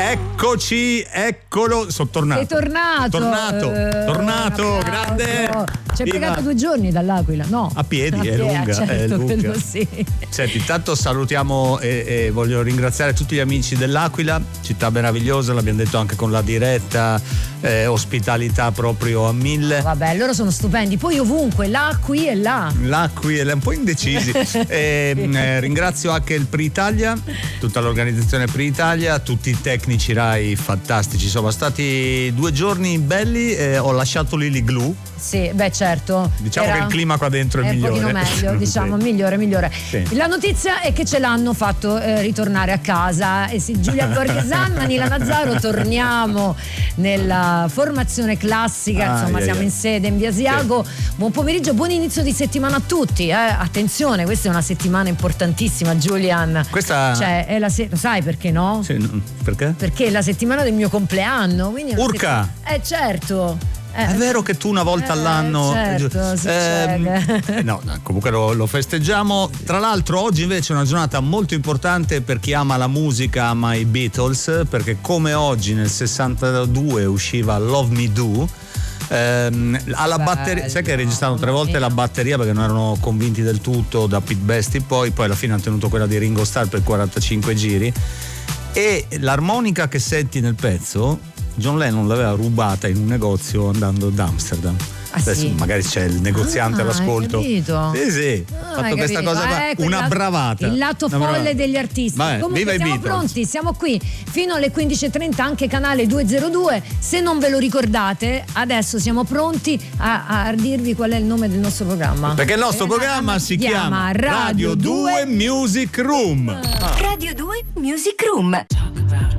Eccoci, eccolo, sono tornato. Sei tornato. Tornato, grande. Ci hai pregato 2 giorni dall'Aquila, no? A piedi, è lunga, certo, è lunga. quello sì. Senti, intanto salutiamo e voglio ringraziare tutti gli amici dell'Aquila, città meravigliosa, l'abbiamo detto anche con la diretta, ospitalità proprio a 1000. Vabbè, loro sono stupendi, poi ovunque, là, qui e là. Là, qui e là, un po' indecisi. Ringrazio anche il Pri Italia, tutta l'organizzazione Pri Italia, tutti i tecnici Rai fantastici, sono stati 2 giorni belli, ho lasciato Lily Glue. Sì, beh certo. Diciamo che il clima qua dentro è migliore. Un pochino meglio, diciamo, sì. migliore. Sì. La notizia è che ce l'hanno fatto ritornare a casa. E sì, Giulia Borghesan, Manila Nazzaro, torniamo nella formazione classica, insomma, siamo in sede in Via Asiago. Sì. Buon pomeriggio, buon inizio di settimana a tutti. Attenzione, questa è una settimana importantissima, Julian. Questa cioè, è sai perché no? Sì, perché? Perché è la settimana del mio compleanno. Urca! Certo. È vero che tu una volta all'anno succede. No, comunque lo festeggiamo. Tra l'altro oggi invece è una giornata molto importante per chi ama la musica, ama i Beatles, perché come oggi nel 62 usciva Love Me Do, alla batteria, sai che registrarono 3 volte la batteria perché non erano convinti del tutto da Pete Best, poi alla fine hanno tenuto quella di Ringo Starr per 45 giri, e l'armonica che senti nel pezzo John Lennon l'aveva rubata in un negozio andando ad Amsterdam. Adesso sì? magari c'è il negoziante all'ascolto. Hai capito? Sì, ha fatto questa cosa qua, una bravata. Il lato folle degli artisti. Comunque viva siamo pronti, siamo qui fino alle 15:30, anche canale 202. Se non ve lo ricordate, adesso siamo pronti a dirvi qual è il nome del nostro programma. Perché il nostro programma si chiama Radio 2 Music Room. Radio 2 Music Room.